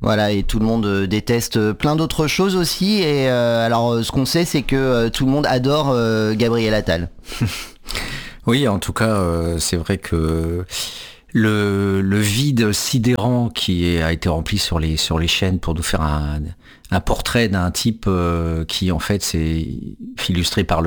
Voilà, et tout le monde déteste plein d'autres choses aussi. Et alors, ce qu'on sait, c'est que tout le monde adore Gabriel Attal. Oui, en tout cas, c'est vrai que le vide sidérant qui a été rempli sur les chaînes pour nous faire un portrait d'un type qui en fait s'est illustré par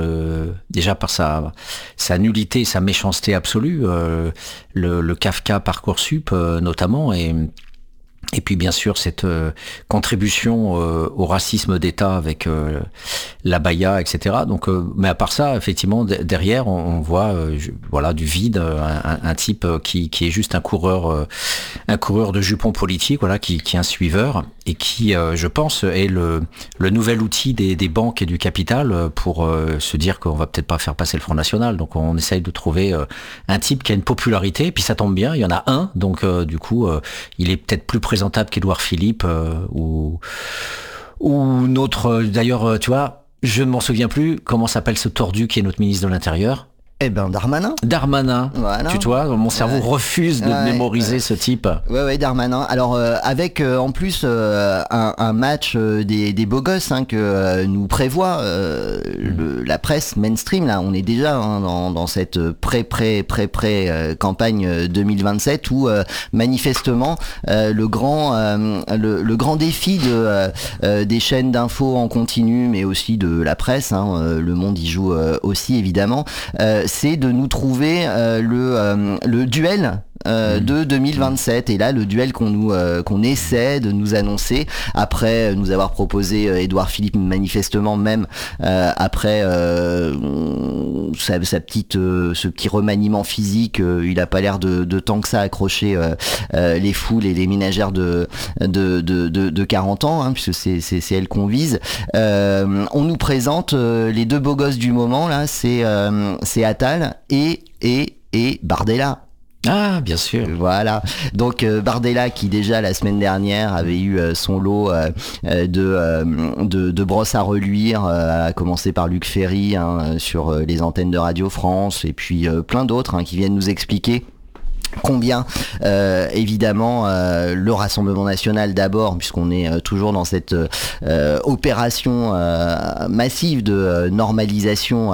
sa nullité, sa méchanceté absolue, le Kafka Parcoursup notamment, et puis bien sûr cette contribution au racisme d'État avec la Baïa, etc. Donc, mais à part ça, effectivement, derrière, on voit voilà du vide, un type qui est juste un coureur de jupons politique, voilà, qui est un suiveur et qui, je pense, est le nouvel outil des banques et du capital pour se dire qu'on va peut-être pas faire passer le Front National. Donc, on essaye de trouver un type qui a une popularité, et puis ça tombe bien, il y en a un, donc du coup, il est peut-être plus présentable qu'Édouard Philippe ou notre. D'ailleurs, tu vois, je ne m'en souviens plus comment s'appelle ce tordu qui est notre ministre de l'Intérieur. Eh ben Darmanin. Voilà. Tu vois, mon cerveau refuse de mémoriser ce type. Ouais, Darmanin. Alors avec en plus un match des beaux gosses que nous prévoit la presse mainstream. Là, on est déjà dans cette pré campagne 2027 où manifestement le grand défi des chaînes d'infos en continu, mais aussi de la presse. Le Monde y joue aussi évidemment. C'est de nous trouver le duel de 2027, et là le duel qu'on essaie de nous annoncer après nous avoir proposé Édouard Philippe, manifestement même après ce petit remaniement physique, il a pas l'air de tant que ça accrocher les foules et les ménagères de 40 ans, puisque c'est elles qu'on vise. On nous présente les deux beaux gosses du moment là, c'est Attal et Bardella. Ah, bien sûr. Voilà. Donc Bardella, qui déjà la semaine dernière avait eu son lot de brosses à reluire, à commencer par Luc Ferry sur les antennes de Radio France, et puis plein d'autres qui viennent nous expliquer combien évidemment le Rassemblement National d'abord, puisqu'on est toujours dans cette opération massive de normalisation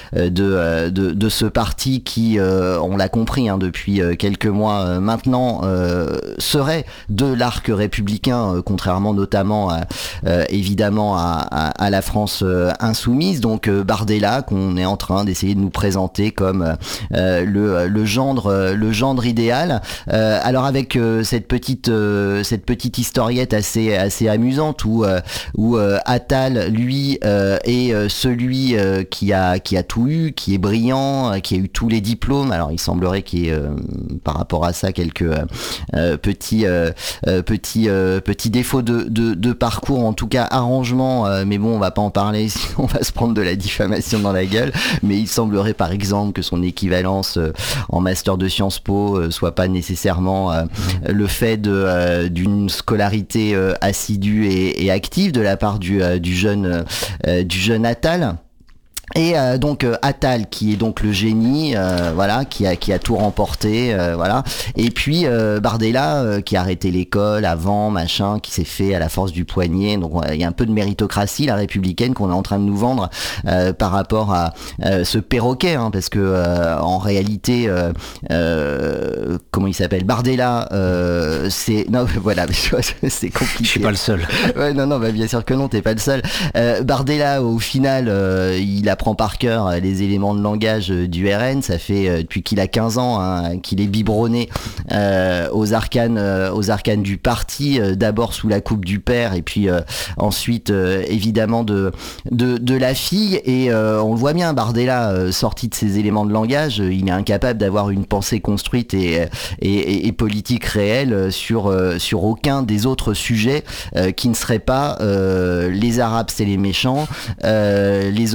de ce parti qui, on l'a compris depuis quelques mois maintenant, serait de l'arc républicain, contrairement notamment évidemment à la France insoumise. Donc Bardella, qu'on est en train d'essayer de nous présenter comme le gendre idéal. Alors avec cette petite historiette assez amusante où Attal lui est celui qui a tout eu, qui est brillant, qui a eu tous les diplômes. Alors il semblerait qu'il y ait par rapport à ça quelques petits défauts de parcours, en tout cas arrangement, mais bon, on va pas en parler sinon on va se prendre de la diffamation dans la gueule. Mais il semblerait par exemple que son équivalence en master de Sciences Po soit pas nécessairement le fait d'une scolarité assidue et active de la part du jeune Attal. Et donc Attal, qui est donc le génie, voilà, qui a tout remporté, voilà. Et puis Bardella, qui a arrêté l'école avant, machin, qui s'est fait à la force du poignet. Donc il y a un peu de méritocratie, la républicaine, qu'on est en train de nous vendre par rapport à ce perroquet, parce que en réalité, comment il s'appelle, Bardella, c'est voilà, c'est compliqué. Je suis pas le seul. Ouais, non, bien sûr que non, t'es pas le seul. Bardella, au final, il apprend par cœur les éléments de langage du RN. Ça fait depuis qu'il a 15 ans qu'il est biberonné aux arcanes du parti, d'abord sous la coupe du père et puis ensuite évidemment de la fille. Et on le voit bien, Bardella, sorti de ces éléments de langage, il est incapable d'avoir une pensée construite et politique réelle sur aucun des autres sujets qui ne seraient pas les Arabes c'est les méchants, les homosexuels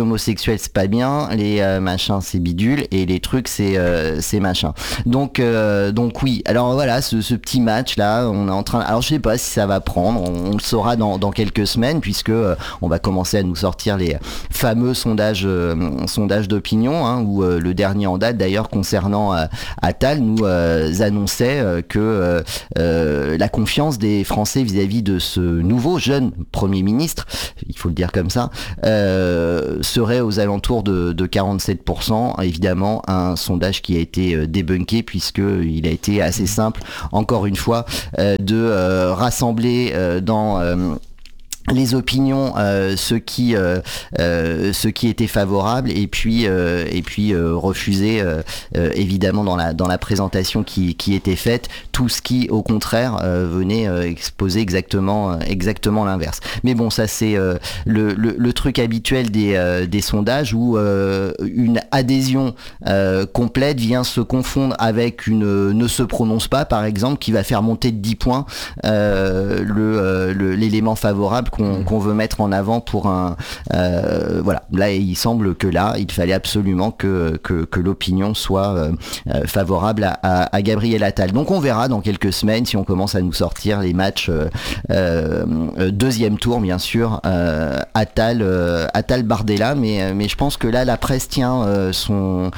habituels c'est pas bien, les machins c'est bidule et les trucs c'est machin. Donc oui. Alors voilà, ce petit match là, on est en train. Alors je sais pas si ça va prendre. On le saura dans quelques semaines puisque on va commencer à nous sortir les fameux sondages d'opinion, hein, où le dernier en date d'ailleurs concernant Attal nous annonçait que la confiance des Français vis-à-vis de ce nouveau jeune Premier ministre, il faut le dire comme ça, serait aux alentours de 47%. Évidemment, un sondage qui a été débunké puisqu'il a été assez simple, encore une fois, de rassembler dans les opinions, ceux qui étaient favorables et puis refuser évidemment dans la présentation qui était faite tout ce qui au contraire venait exposer exactement l'inverse. Mais bon, ça c'est le truc habituel des sondages où une adhésion complète vient se confondre avec une ne se prononce pas, par exemple, qui va faire monter de 10 points l'élément favorable qu'on veut mettre en avant pour un voilà. Là il semble que là il fallait absolument que l'opinion soit favorable à Gabriel Attal. Donc on verra dans quelques semaines si on commence à nous sortir les matchs deuxième tour bien sûr, Attal Bardella, mais je pense que là la presse tient son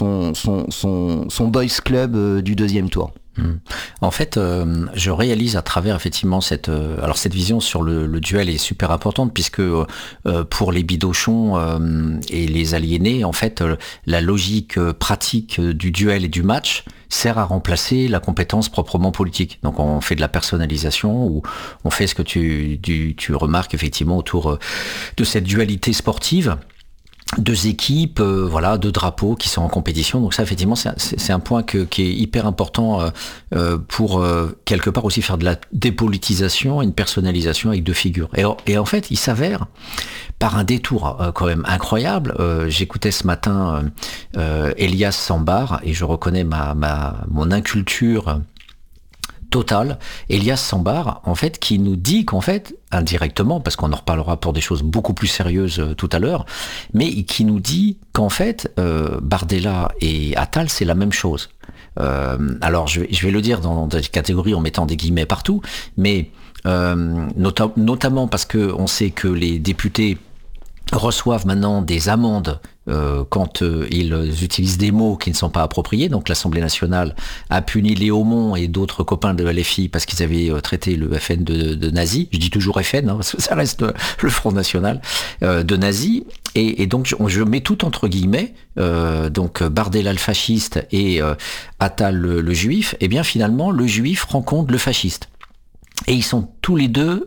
boys club du deuxième tour. En fait, je réalise à travers effectivement cette vision sur le duel est super importante puisque pour les bidochons et les aliénés, en fait, la logique pratique du duel et du match sert à remplacer la compétence proprement politique. Donc on fait de la personnalisation ou on fait ce que tu remarques effectivement autour de cette dualité sportive. Deux équipes, voilà, deux drapeaux qui sont en compétition. Donc ça, effectivement, c'est un point qui est hyper important pour quelque part aussi faire de la dépolitisation, une personnalisation avec deux figures. Et en fait, il s'avère par un détour quand même incroyable. J'écoutais ce matin Elias Sambar et je reconnais mon inculture total, Elias Sambar, en fait, qui nous dit qu'en fait, indirectement, parce qu'on en reparlera pour des choses beaucoup plus sérieuses tout à l'heure, mais qui nous dit qu'en fait, Bardella et Attal, c'est la même chose. Alors, je vais le dire dans des catégories en mettant des guillemets partout, mais notamment parce que on sait que les députés reçoivent maintenant des amendes quand ils utilisent des mots qui ne sont pas appropriés. Donc l'Assemblée nationale a puni Léo Aumont et d'autres copains de LFI parce qu'ils avaient traité le FN de nazi. Je dis toujours FN, hein, parce que ça reste le Front National, de nazi. Et donc je mets tout entre guillemets, donc Bardella le fasciste et Attal le juif. Et bien finalement, le juif rencontre le fasciste. Et ils sont tous les deux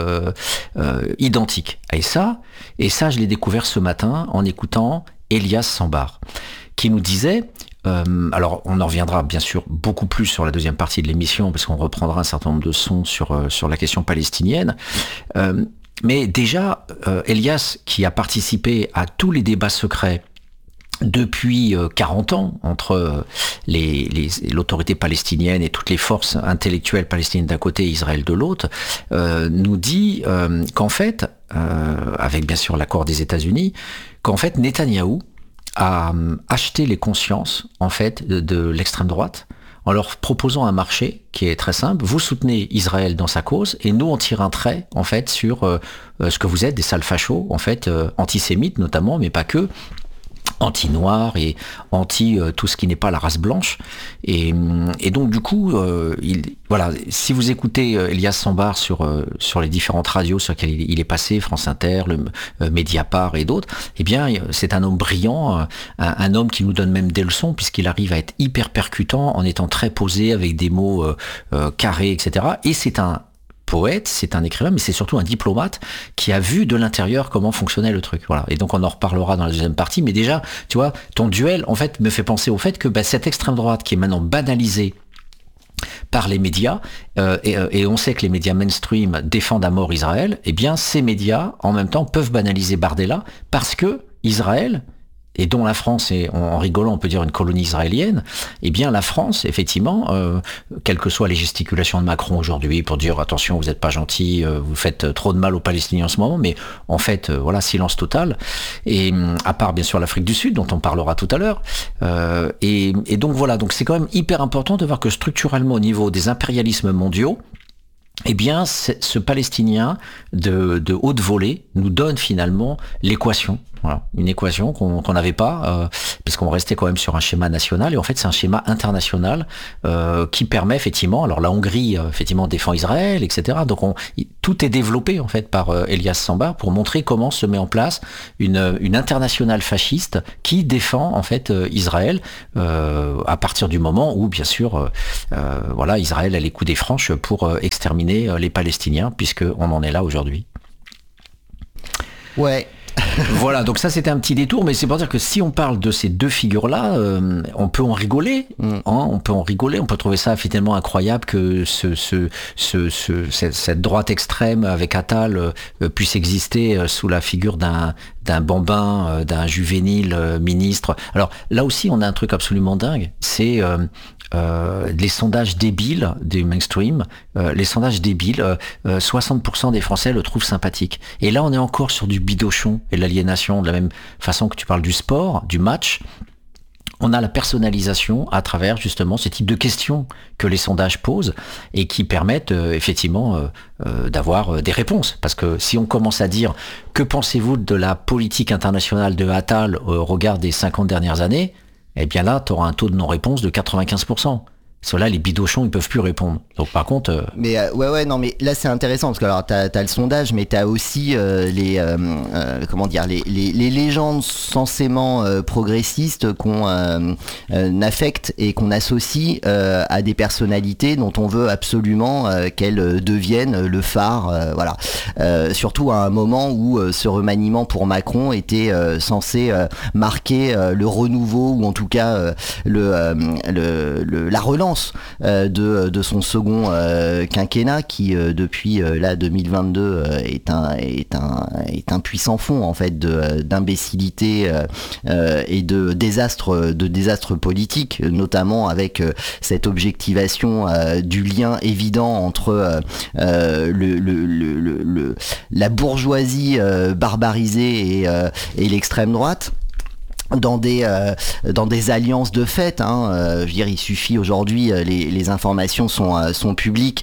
identiques. Et ça, je l'ai découvert ce matin en écoutant Elias Sambar, qui nous disait, alors on en reviendra bien sûr beaucoup plus sur la deuxième partie de l'émission, parce qu'on reprendra un certain nombre de sons sur la question palestinienne, mais déjà, Elias, qui a participé à tous les débats secrets depuis 40 ans entre l'autorité palestinienne et toutes les forces intellectuelles palestiniennes d'un côté et Israël de l'autre, nous dit qu'en fait, avec bien sûr l'accord des États-Unis, qu'en fait Netanyahou a acheté les consciences en fait de l'extrême droite en leur proposant un marché qui est très simple. Vous soutenez Israël dans sa cause et nous on tire un trait en fait sur ce que vous êtes, des sales fachos, en fait antisémites notamment, mais pas que, anti-noir et anti tout ce qui n'est pas la race blanche. Et donc du coup, voilà, si vous écoutez Elias Sambar sur les différentes radios sur lesquelles il est passé, France Inter, le Mediapart et d'autres, eh bien c'est un homme brillant, un homme qui nous donne même des leçons puisqu'il arrive à être hyper percutant en étant très posé avec des mots carrés, etc. Et c'est un poète, c'est un écrivain, mais c'est surtout un diplomate qui a vu de l'intérieur comment fonctionnait le truc. Voilà. Et donc on en reparlera dans la deuxième partie, mais déjà, tu vois, ton duel, en fait, me fait penser au fait que cette extrême droite qui est maintenant banalisée par les médias, et on sait que les médias mainstream défendent à mort Israël, eh bien ces médias, en même temps, peuvent banaliser Bardella parce que Israël et dont la France est, en rigolant, on peut dire une colonie israélienne, eh bien la France, effectivement, quelles que soient les gesticulations de Macron aujourd'hui pour dire attention, vous n'êtes pas gentil, vous faites trop de mal aux Palestiniens en ce moment, mais en fait, voilà, silence total. Et à part bien sûr l'Afrique du Sud, dont on parlera tout à l'heure. Et donc voilà, donc c'est quand même hyper important de voir que structurellement au niveau des impérialismes mondiaux, eh bien, ce Palestinien de haute volée nous donne finalement l'équation. Voilà, une équation qu'on n'avait pas, puisqu'on restait quand même sur un schéma national, et en fait c'est un schéma international qui permet effectivement, alors la Hongrie effectivement défend Israël, etc. Donc tout est développé en fait par Elias Sambar pour montrer comment se met en place une internationale fasciste qui défend en fait Israël à partir du moment où bien sûr voilà, Israël a les coups des franches pour exterminer les Palestiniens, puisqu'on en est là aujourd'hui. Ouais. Voilà, donc ça c'était un petit détour, mais c'est pour dire que si on parle de ces deux figures-là, on peut en rigoler, hein, on peut trouver ça finalement incroyable que cette droite extrême avec Attal puisse exister sous la figure d'un bambin, d'un juvénile ministre. Alors là aussi on a un truc absolument dingue, c'est les sondages débiles du mainstream, les sondages débiles, 60% des Français le trouvent sympathique. Et là, on est encore sur du bidochon et de l'aliénation, de la même façon que tu parles du sport, du match. On a la personnalisation à travers justement ce type de questions que les sondages posent et qui permettent effectivement d'avoir des réponses. Parce que si on commence à dire « Que pensez-vous de la politique internationale de Attal au regard des 50 dernières années ?» eh bien là, tu auras un taux de non-réponse de 95%. Ceux-là, les bidochons, ils peuvent plus répondre. Donc par contre... Mais non, mais là c'est intéressant parce que alors t'as le sondage, mais t'as aussi les légendes censément progressistes qu'on affecte et qu'on associe à des personnalités dont on veut absolument qu'elles deviennent le phare. Voilà. Surtout à un moment où ce remaniement pour Macron était censé marquer le renouveau ou en tout cas la relance de son second quinquennat qui depuis là 2022 est un puissant fond en fait d'imbécilité et de désastre politique, notamment avec cette objectivation du lien évident entre la bourgeoisie barbarisée et l'extrême droite. Dans des alliances de fait, hein, je veux dire, il suffit aujourd'hui, les informations sont publiques,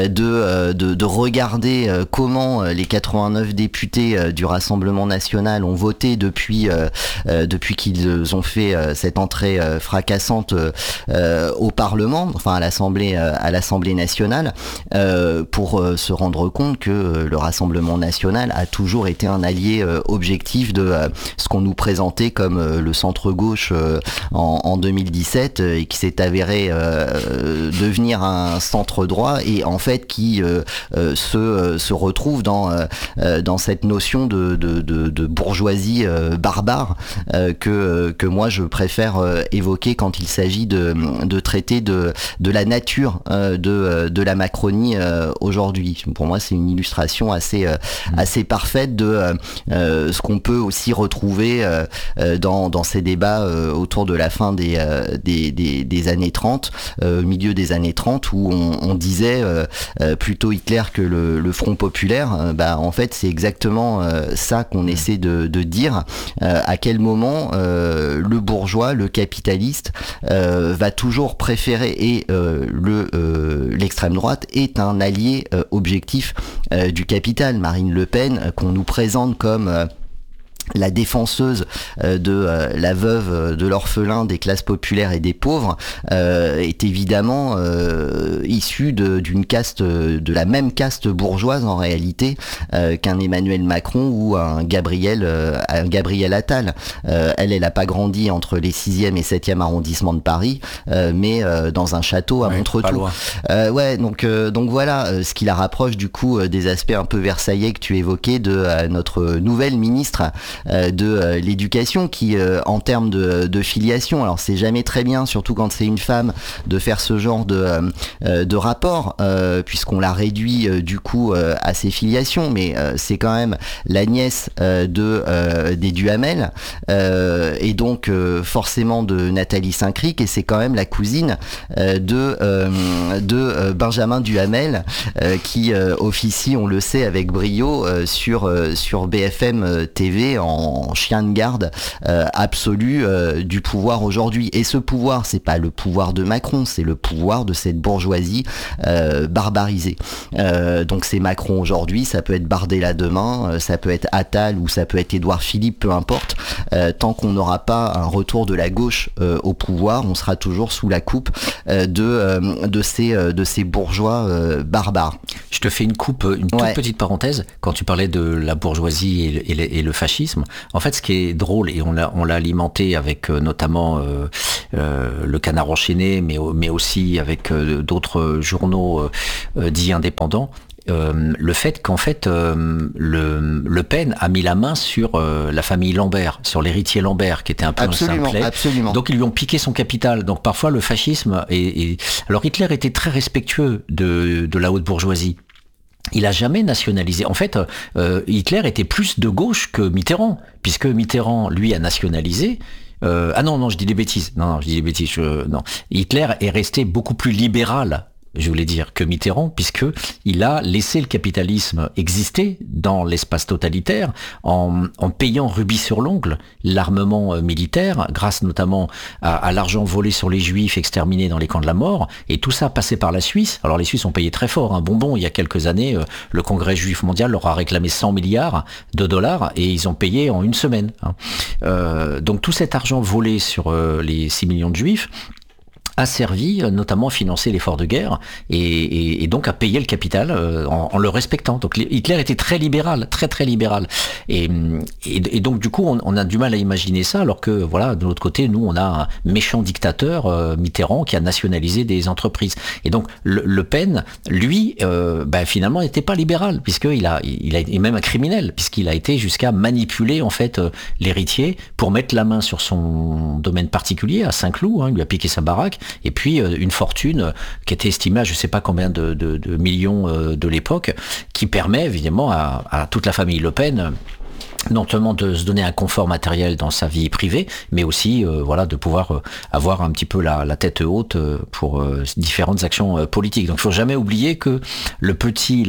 de regarder comment les 89 députés du Rassemblement national ont voté depuis qu'ils ont fait cette entrée fracassante au Parlement, enfin à l'Assemblée nationale, pour se rendre compte que le Rassemblement national a toujours été un allié objectif de ce qu'on nous présentait comme le centre-gauche en 2017 et qui s'est avéré devenir un centre-droit et en fait qui se retrouve dans cette notion de bourgeoisie barbare que moi je préfère évoquer quand il s'agit de traiter de la nature de la Macronie aujourd'hui. Pour moi c'est une illustration assez parfaite de ce qu'on peut aussi retrouver dans ces débats autour de la fin des années 30, milieu des années 30, où on disait plutôt Hitler que le Front populaire. En fait, c'est exactement ça qu'on essaie de dire. À quel moment le bourgeois, le capitaliste, va toujours préférer, et l'extrême droite est un allié objectif du capital. Marine Le Pen, qu'on nous présente comme la défenseuse de la veuve de l'orphelin des classes populaires et des pauvres, est évidemment issue d'une caste, de la même caste bourgeoise en réalité qu'un Emmanuel Macron ou un Gabriel Attal. Elle n'a pas grandi entre les 6e et 7e arrondissements de Paris, mais dans un château à Montretout. Donc voilà, ce qui la rapproche du coup des aspects un peu versaillais que tu évoquais de notre nouvelle ministre de l'éducation qui, en termes de filiation, alors c'est jamais très bien, surtout quand c'est une femme, de faire ce genre de rapport, puisqu'on la réduit du coup à ses filiations, mais c'est quand même la nièce des Duhamel, et donc forcément de Nathalie Saint-Cricq, et c'est quand même la cousine de Benjamin Duhamel, qui officie, on le sait, avec brio sur BFM TV en chien de garde absolu du pouvoir aujourd'hui. Et ce pouvoir, c'est pas le pouvoir de Macron, c'est le pouvoir de cette bourgeoisie barbarisée. Donc c'est Macron aujourd'hui, ça peut être Bardella demain, ça peut être Attal ou ça peut être Édouard Philippe, peu importe. Tant qu'on n'aura pas un retour de la gauche au pouvoir, on sera toujours sous la coupe de ces bourgeois barbares. Je te fais une toute petite parenthèse. Quand tu parlais de la bourgeoisie et le fascisme, en fait, ce qui est drôle, et on l'a alimenté avec notamment le Canard enchaîné, mais aussi avec d'autres journaux dits indépendants, le fait qu'en fait Le Pen a mis la main sur la famille Lambert, sur l'héritier Lambert, qui était un peu un simplet. Absolument. Donc ils lui ont piqué son capital. Donc parfois le fascisme alors Hitler était très respectueux de la haute bourgeoisie. Il a jamais nationalisé. En fait, Hitler était plus de gauche que Mitterrand, puisque Mitterrand, lui, a nationalisé. Non, je dis des bêtises. Non, Hitler est resté beaucoup plus libéral, je voulais dire, que Mitterrand, puisque il a laissé le capitalisme exister dans l'espace totalitaire en payant rubis sur l'ongle l'armement militaire, grâce notamment à l'argent volé sur les Juifs exterminés dans les camps de la mort, et tout ça passé par la Suisse. Alors les Suisses ont payé très fort un bonbon. Il y a quelques années, le Congrès juif mondial leur a réclamé 100 milliards de dollars et ils ont payé en une semaine. Donc tout cet argent volé sur les 6 millions de Juifs a servi notamment à financer l'effort de guerre et donc à payer le capital en le respectant. Donc Hitler était très libéral, très très libéral. Et donc du coup on a du mal à imaginer ça, alors que voilà, de l'autre côté, nous on a un méchant dictateur, Mitterrand, qui a nationalisé des entreprises. Et donc Le Pen, lui, finalement n'était pas libéral, puisqu'il est même un criminel, puisqu'il a été jusqu'à manipuler en fait l'héritier pour mettre la main sur son domaine particulier à Saint-Cloud, il lui a piqué sa baraque. Et puis une fortune qui était estimée à je ne sais pas combien de millions de l'époque, qui permet évidemment à toute la famille Le Pen non seulement de se donner un confort matériel dans sa vie privée, mais aussi de pouvoir avoir un petit peu la tête haute pour différentes actions politiques. Donc il faut jamais oublier que le petit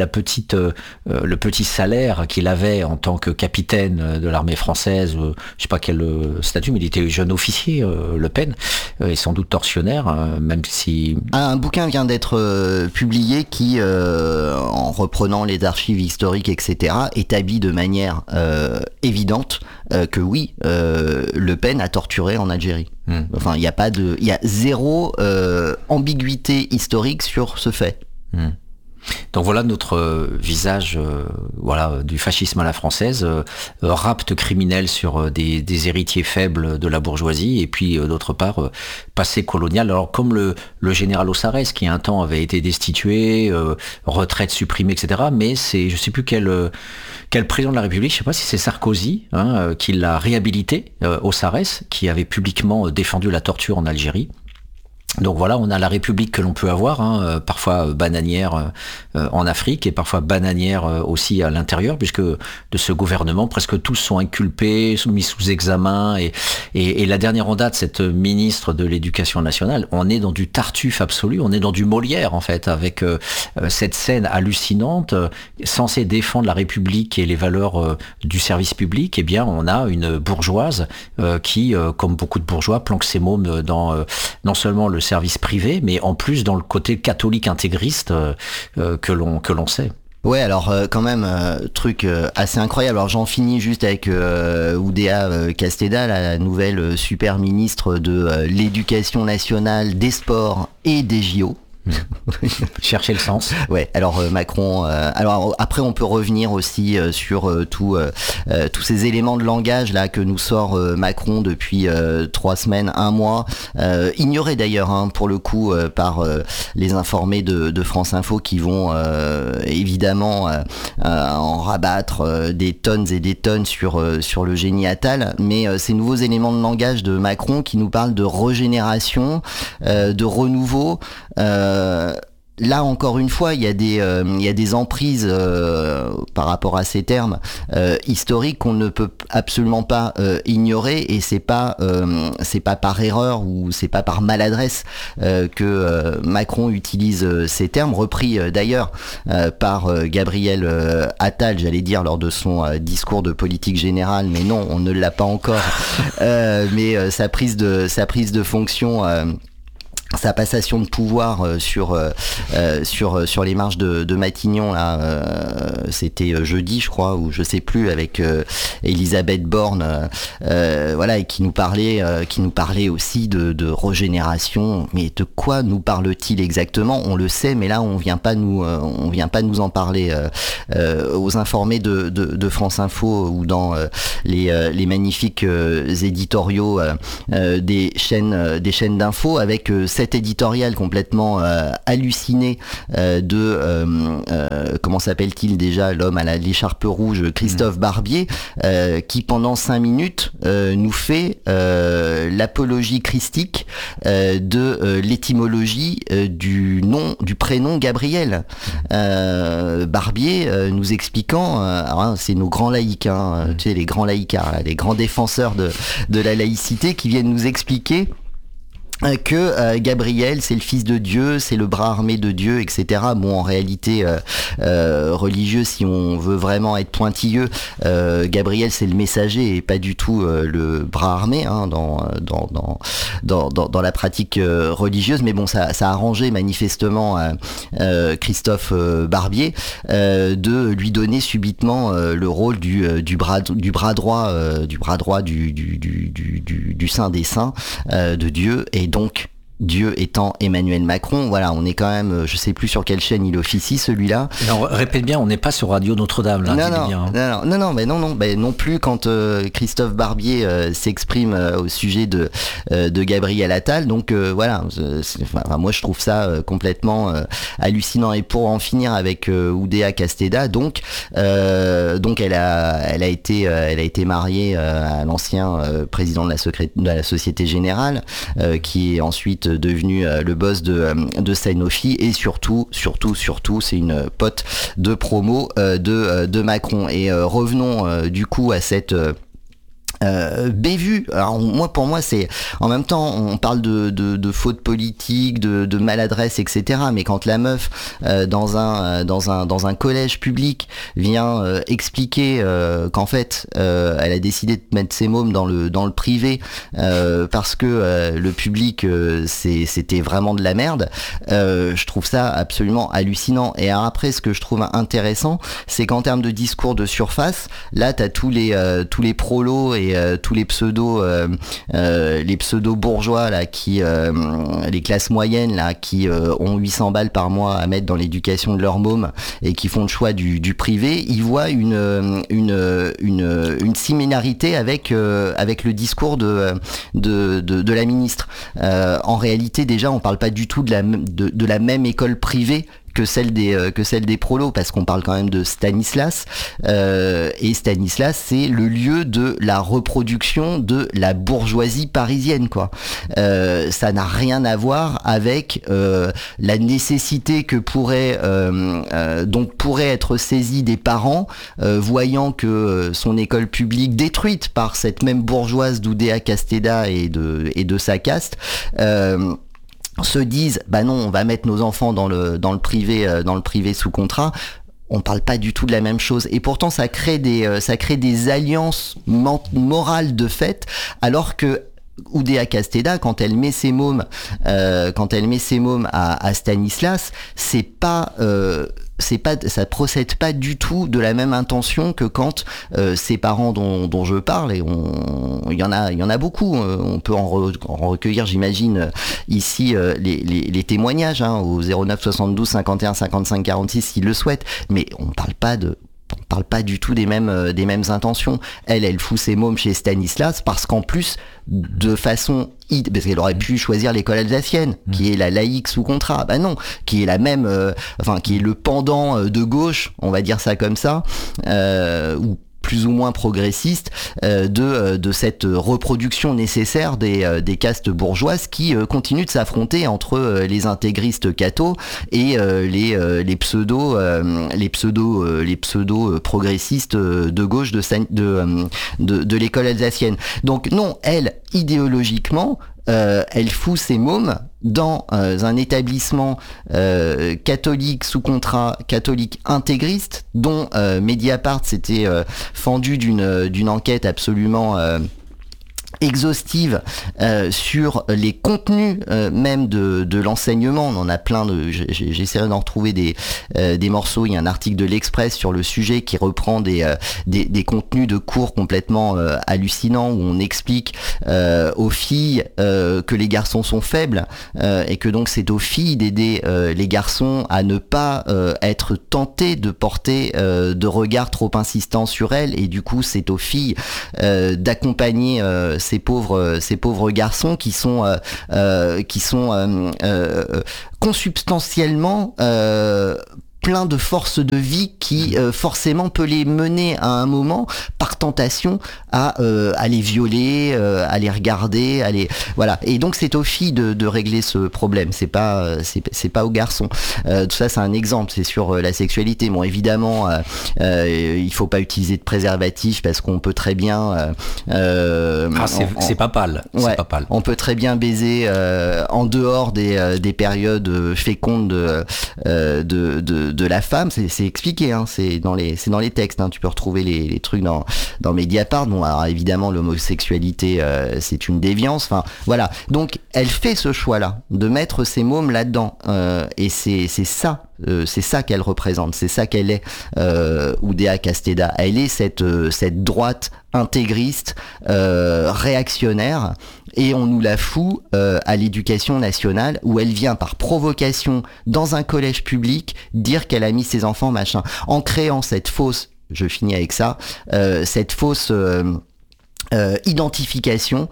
salaire qu'il avait en tant que capitaine de l'armée française, je sais pas quel statut, mais il était jeune officier, Le Pen, et sans doute tortionnaire, même si... Un bouquin vient d'être publié qui, en reprenant les archives historiques, etc., établit de manière évidente que oui, Le Pen a torturé en Algérie. Enfin, il y a zéro ambiguïté historique sur ce fait. Donc voilà notre visage du fascisme à la française, rapt criminel sur des héritiers faibles de la bourgeoisie, et puis d'autre part passé colonial. Alors comme le général Ossarès, qui un temps avait été destitué, retraite supprimée, etc. Mais c'est, je sais plus quel président de la République, je sais pas si c'est Sarkozy, qui l'a réhabilité, Ossarès, qui avait publiquement défendu la torture en Algérie. Donc voilà, on a la République que l'on peut avoir, parfois bananière en Afrique et parfois bananière aussi à l'intérieur, puisque de ce gouvernement, presque tous sont inculpés, sont mis sous examen. Et la dernière en date, cette ministre de l'Éducation nationale, on est dans du Tartuffe absolu, on est dans du Molière en fait, avec cette scène hallucinante, censée défendre la République et les valeurs du service public. Eh bien, on a une bourgeoise qui, comme beaucoup de bourgeois, planque ses mômes dans non seulement le service privé, mais en plus dans le côté catholique intégriste que l'on sait. Ouais, alors quand même, truc assez incroyable. Alors j'en finis juste avec Oudéa Casteda, la nouvelle super ministre de l'Éducation nationale, des sports et des JO. Chercher le sens. Ouais, alors Macron, alors après on peut revenir aussi sur tous ces éléments de langage là que nous sort Macron depuis 3 semaines, 1 mois, ignorés d'ailleurs pour le coup par les informés de France Info, qui vont évidemment en rabattre des tonnes et des tonnes sur le génie Attal, mais ces nouveaux éléments de langage de Macron qui nous parlent de régénération, de renouveau. Là encore une fois, il y a des emprises par rapport à ces termes historiques qu'on ne peut absolument pas ignorer, et c'est pas par erreur ou c'est pas par maladresse que Macron utilise ces termes, repris d'ailleurs par Gabriel Attal, j'allais dire lors de son discours de politique générale, mais non, on ne l'a pas encore. Mais sa prise de fonction. Sa passation de pouvoir sur les marches de Matignon là, c'était jeudi je crois, ou je sais plus, avec Elisabeth Borne, voilà, et qui nous parlait aussi de régénération. Mais de quoi nous parle-t-il exactement? On le sait, mais là on vient pas nous en parler aux informés de France Info ou dans les magnifiques éditoriaux des chaînes d'infos, avec cet éditorial complètement halluciné de comment s'appelle-t-il déjà, l'homme à l'écharpe rouge, Christophe Barbier, qui pendant 5 minutes nous fait l'apologie christique de l'étymologie du prénom Gabriel. Barbier nous expliquant, alors, c'est nos grands laïcs, tu sais, les grands laïcards, les grands défenseurs de la laïcité, qui viennent nous expliquer que Gabriel c'est le fils de Dieu, c'est le bras armé de Dieu, etc. Bon, en réalité religieux, si on veut vraiment être pointilleux, Gabriel c'est le messager et pas du tout le bras armé dans la pratique religieuse. Mais bon, ça a arrangé manifestement Christophe Barbier de lui donner subitement le rôle du bras droit du saint des saints de Dieu. Et donc Dieu étant Emmanuel Macron, voilà, on est quand même, je sais plus sur quelle chaîne il officie celui-là. Non, répète bien, on n'est pas sur Radio Notre-Dame là. Non plus quand Christophe Barbier s'exprime au sujet de Gabriel Attal. Donc voilà, moi je trouve ça complètement hallucinant. Et pour en finir avec Oudéa Casteda, donc elle a été mariée à l'ancien président de la Société Générale, qui est ensuite devenu le boss de Sanofi, et surtout c'est une pote de promo de Macron. Et revenons du coup à cette bévue. Alors pour moi c'est, en même temps on parle de faute politique, de maladresse, etc. Mais quand la meuf dans un collège public vient expliquer qu'en fait elle a décidé de mettre ses mômes dans le privé parce que le public c'était vraiment de la merde, je trouve ça absolument hallucinant. Et après, ce que je trouve intéressant, c'est qu'en termes de discours de surface, là t'as tous les prolos et tous les pseudo bourgeois là, qui les classes moyennes là, qui ont 800 balles par mois à mettre dans l'éducation de leur môme et qui font le choix du privé. Ils voient une similarité avec le discours de la ministre. En réalité, déjà on parle pas du tout de la même école privée que celle des prolos, parce qu'on parle quand même de Stanislas, et Stanislas c'est le lieu de la reproduction de la bourgeoisie parisienne, quoi. Ça n'a rien à voir avec la nécessité que pourrait être saisie des parents voyant que son école publique, détruite par cette même bourgeoise d'Oudéa Casteda et de sa caste, se disent bah non, on va mettre nos enfants dans le privé sous contrat. On parle pas du tout de la même chose, et pourtant ça crée des alliances morales de fait, alors que Oudéa Casteda, quand elle met ses mômes à Stanislas, ça procède pas du tout de la même intention que quand ces parents dont je parle, et il y en a beaucoup, on peut en recueillir, j'imagine, ici les témoignages au 09 72 51 55 46 s'ils le souhaitent, mais on parle pas parle pas du tout des mêmes intentions. Elle fout ses mômes chez Stanislas parce qu'en plus, de façon parce qu'elle aurait pu choisir l'école alsacienne, qui est la laïque sous contrat. Bah non, qui est la même, qui est le pendant de gauche, on va dire ça comme ça, ou plus ou moins progressiste de cette reproduction nécessaire des castes bourgeoises qui continuent de s'affronter entre les intégristes cathos et les pseudo progressistes de gauche de l'école alsacienne. Donc non, elle, idéologiquement, elle fout ses mômes dans un établissement catholique sous contrat, catholique intégriste, dont Mediapart s'était fendu d'une enquête absolument exhaustive sur les contenus même de l'enseignement. On en a plein j'essaierai d'en retrouver des morceaux. Il y a un article de l'Express sur le sujet qui reprend des contenus de cours complètement hallucinants où on explique aux filles que les garçons sont faibles et que donc c'est aux filles d'aider les garçons à ne pas être tentés de porter de regards trop insistants sur elles, et du coup c'est aux filles d'accompagner ces pauvres garçons qui sont consubstantiellement plein de force de vie qui forcément peut les mener à un moment par tentation à les violer, à les regarder, voilà. Et donc c'est aux filles de régler ce problème. C'est pas aux garçons. Tout ça c'est un exemple. C'est sur la sexualité. Bon évidemment il faut pas utiliser de préservatif parce qu'on peut très bien. C'est pas pâle. Ouais, c'est pas pâle. On peut très bien baiser en dehors des périodes fécondes de la femme. C'est expliqué, hein, c'est dans les textes, hein, tu peux retrouver les trucs dans Mediapart. Bon, alors évidemment l'homosexualité c'est une déviance, enfin voilà. Donc elle fait ce choix-là de mettre ses mômes là-dedans, et c'est ça qu'elle représente, c'est ça qu'elle est, Oudéa Casteda. Elle est cette droite intégriste, réactionnaire, et on nous la fout à l'éducation nationale, où elle vient par provocation dans un collège public dire qu'elle a mis ses enfants machin, en créant cette fausse, je finis avec ça, cette fausse identification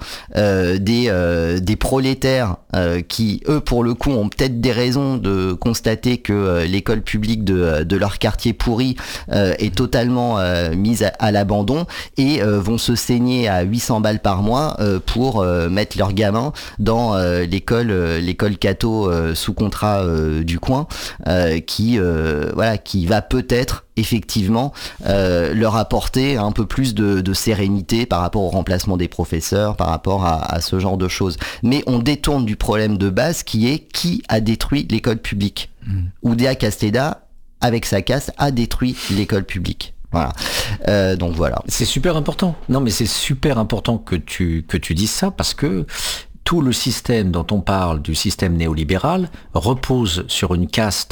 des prolétaires qui, eux, pour le coup, ont peut-être des raisons de constater que l'école publique de leur quartier pourri est totalement mise à l'abandon, et vont se saigner à 800 balles par mois pour mettre leurs gamins dans l'école catho sous contrat du coin, qui va peut-être effectivement leur apporter un peu plus de sérénité par rapport au remplacement des professeurs, par rapport à ce genre de choses. Mais on détourne du problème de base qui a détruit l'école publique. Oudéa Casteda, avec sa caste, a détruit l'école publique. Voilà. Donc voilà. C'est super important. Non, mais c'est super important que tu dises ça, parce que tout le système dont on parle, du système néolibéral, repose sur une caste.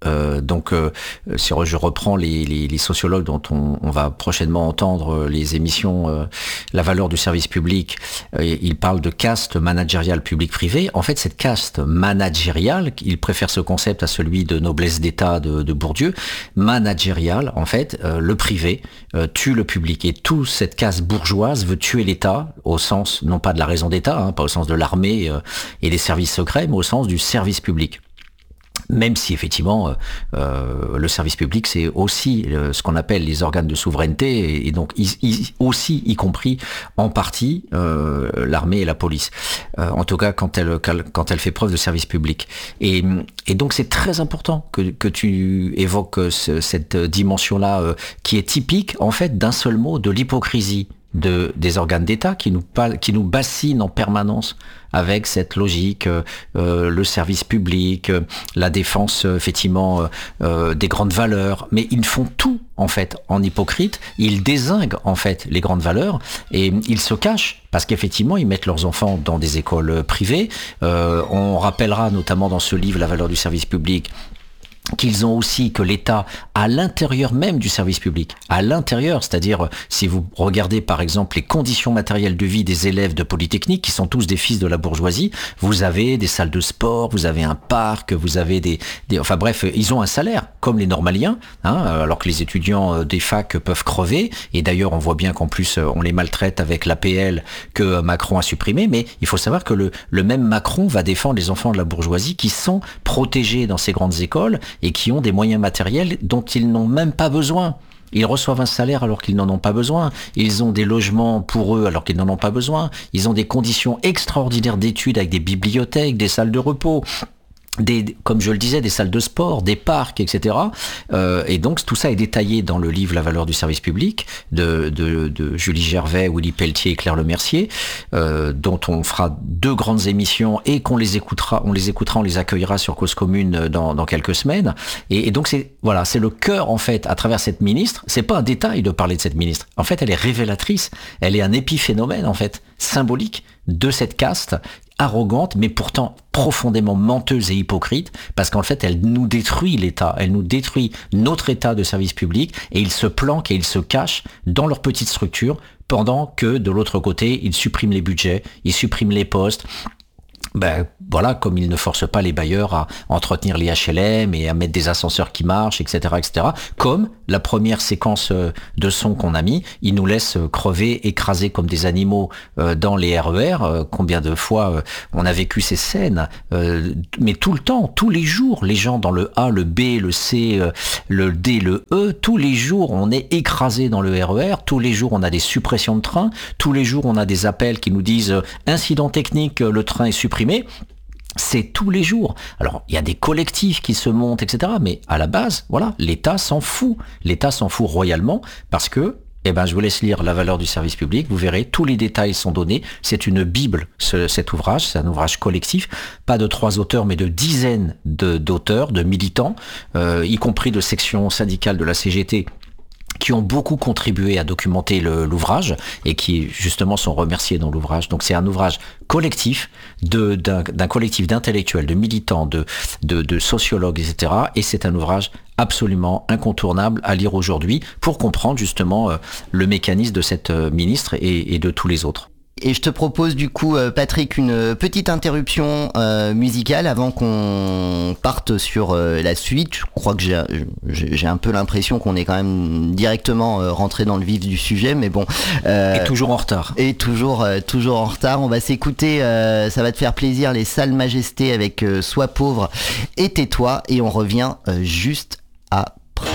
Si je reprends les sociologues dont on va prochainement entendre les émissions La valeur du service public, ils parlent de caste managériale public-privé. En fait, cette caste managériale, ils préfèrent ce concept à celui de noblesse d'État de Bourdieu, managériale, en fait, le privé tue le public, et toute cette caste bourgeoise veut tuer l'État, au sens, non pas de la raison d'État, hein, pas au sens de l'armée et des services secrets, mais au sens du service public. Même si effectivement le service public c'est aussi ce qu'on appelle les organes de souveraineté, et donc aussi y compris en partie l'armée et la police, en tout cas quand elle fait preuve de service public, et donc c'est très important que tu évoques cette dimension-là qui est typique en fait d'un seul mot, de l'hypocrisie des organes d'État qui nous bassinent en permanence avec cette logique, le service public, la défense effectivement des grandes valeurs, mais ils font tout en fait en hypocrite, ils dézinguent en fait les grandes valeurs, et ils se cachent parce qu'effectivement ils mettent leurs enfants dans des écoles privées. On rappellera notamment dans ce livre La valeur du service public qu'ils ont aussi, que l'État, à l'intérieur même du service public, à l'intérieur, c'est-à-dire si vous regardez par exemple les conditions matérielles de vie des élèves de Polytechnique, qui sont tous des fils de la bourgeoisie, vous avez des salles de sport, vous avez un parc, vous avez enfin bref, ils ont un salaire, comme les normaliens, alors que les étudiants des facs peuvent crever, et d'ailleurs on voit bien qu'en plus on les maltraite avec l'APL que Macron a supprimé, mais il faut savoir que le même Macron va défendre les enfants de la bourgeoisie qui sont protégés dans ces grandes écoles, et qui ont des moyens matériels dont ils n'ont même pas besoin. Ils reçoivent un salaire alors qu'ils n'en ont pas besoin. Ils ont des logements pour eux alors qu'ils n'en ont pas besoin. Ils ont des conditions extraordinaires d'études avec des bibliothèques, des salles de repos. Comme je le disais, des salles de sport, des parcs, etc. Et donc tout ça est détaillé dans le livre La valeur du service public de Julie Gervais, Willy Pelletier et Claire Lemercier, dont on fera 2 grandes émissions et on les accueillera sur Cause Commune dans quelques semaines. Et donc c'est le cœur en fait à travers cette ministre. C'est pas un détail de parler de cette ministre. En fait, elle est révélatrice. Elle est un épiphénomène en fait symbolique de cette caste arrogante, mais pourtant profondément menteuse et hypocrite, parce qu'en fait, elle nous détruit l'État, elle nous détruit notre État de service public, et ils se planquent et ils se cachent dans leur petite structure, pendant que, de l'autre côté, ils suppriment les budgets, ils suppriment les postes. Comme ils ne forcent pas les bailleurs à entretenir les HLM et à mettre des ascenseurs qui marchent, etc., etc. Comme la première séquence de son qu'on a mis, ils nous laissent crever, écrasés comme des animaux dans les RER. Combien de fois on a vécu ces scènes, mais tout le temps, tous les jours, les gens dans le A, le B, le C, le D, le E, tous les jours on est écrasés dans le RER, tous les jours on a des suppressions de trains, tous les jours on a des appels qui nous disent incident technique, le train est supprimé. C'est tous les jours. Alors, il y a des collectifs qui se montent, etc. Mais à la base, l'État s'en fout. L'État s'en fout royalement parce que, je vous laisse lire La valeur du service public. Vous verrez, tous les détails sont donnés. C'est une bible, cet ouvrage. C'est un ouvrage collectif. Pas de 3 auteurs, mais de dizaines d'auteurs, de militants, y compris de sections syndicales de la CGT, qui ont beaucoup contribué à documenter l'ouvrage et qui justement sont remerciés dans l'ouvrage. Donc c'est un ouvrage collectif d'un collectif d'intellectuels, de militants, de sociologues, etc. Et c'est un ouvrage absolument incontournable à lire aujourd'hui pour comprendre justement le mécanisme de cette ministre et de tous les autres. Et je te propose du coup, Patrick, une petite interruption musicale avant qu'on parte sur la suite. Je crois que j'ai un peu l'impression qu'on est quand même directement rentré dans le vif du sujet, mais bon. Et toujours en retard. Et toujours en retard. On va s'écouter, ça va te faire plaisir, les Salles Majestés avec Sois pauvre et tais-toi, et on revient juste après.